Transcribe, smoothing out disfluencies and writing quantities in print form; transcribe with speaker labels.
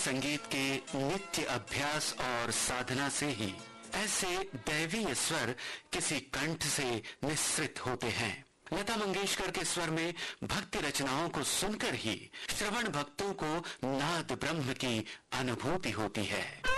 Speaker 1: संगीत के नित्य अभ्यास और साधना से ही ऐसे दैवीय स्वर किसी कंठ से निस्सृत होते हैं। लता मंगेशकर के स्वर में भक्ति रचनाओं को सुनकर ही श्रवण भक्तों को नाद ब्रह्म की अनुभूति होती है।